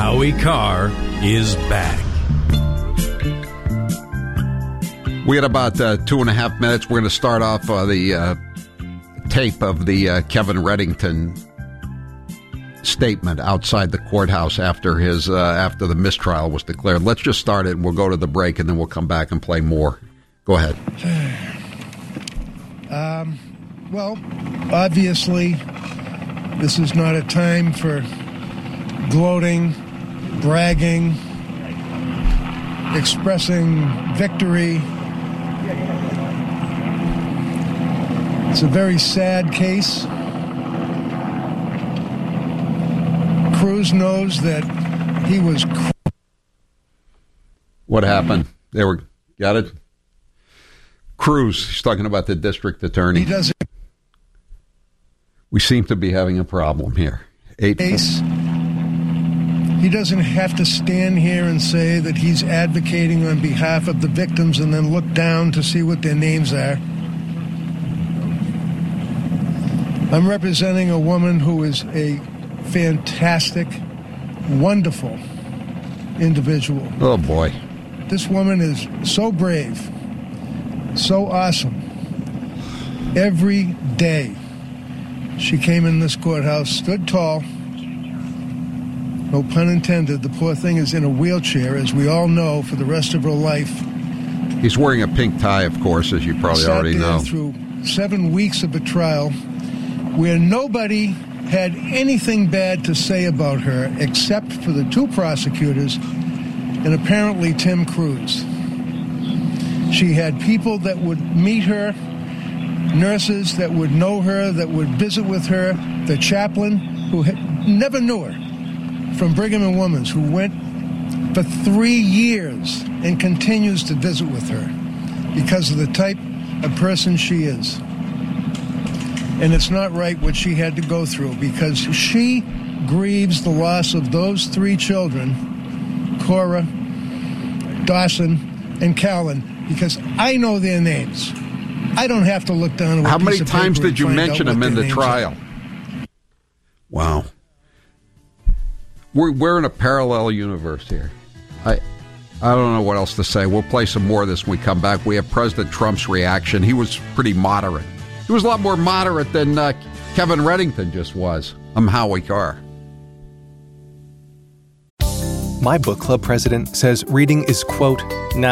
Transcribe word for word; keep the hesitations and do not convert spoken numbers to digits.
Howie Carr is back. We got about uh, two and a half minutes. We're going to start off uh, the uh, tape of the uh, Kevin Reddington statement outside the courthouse after his uh, after the mistrial was declared. Let's just start it, and we'll go to the break, and then we'll come back and play more. Go ahead. Um, well, obviously, this is not a time for gloating, bragging, expressing victory. It's a very sad case. Cruz knows that he was... Cr- what happened? They were... Got it? Cruz, he's talking about the district attorney. He doesn't... We seem to be having a problem here. Eight... Case. He doesn't have to stand here and say that he's advocating on behalf of the victims and then look down to see what their names are. I'm representing a woman who is a fantastic, wonderful individual. Oh, boy. This woman is so brave, so awesome. Every day she came in this courthouse, stood tall. No pun intended. The poor thing is in a wheelchair, as we all know, for the rest of her life. He's wearing a pink tie, of course, as you probably Sat already there know. Through seven weeks of a trial where nobody had anything bad to say about her except for the two prosecutors and apparently Tim Cruz. She had people that would meet her, nurses that would know her, that would visit with her, the chaplain who had, never knew her, from Brigham and Women's, who went for three years and continues to visit with her because of the type of person she is. And it's not right what she had to go through, because she grieves the loss of those three children, Cora, Dawson, and Callan, because I know their names. I don't have to look down at How many times did you mention them in the trial? Are. Wow. We're, we're in a parallel universe here. I I don't know what else to say. We'll play some more of this when we come back. We have President Trump's reaction. He was pretty moderate. He was a lot more moderate than uh, Kevin Reddington just was. I'm Howie Carr. My book club president says reading is, quote, not